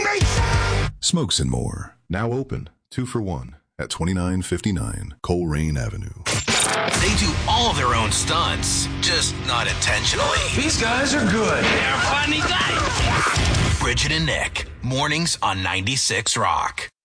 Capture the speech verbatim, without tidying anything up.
Smokes and More, now open, two for one, at twenty-nine fifty-nine Coleraine Avenue. They do all their own stunts, just not intentionally. These guys are good. They're funny guys. Bridget and Nick, mornings on ninety-six Rock.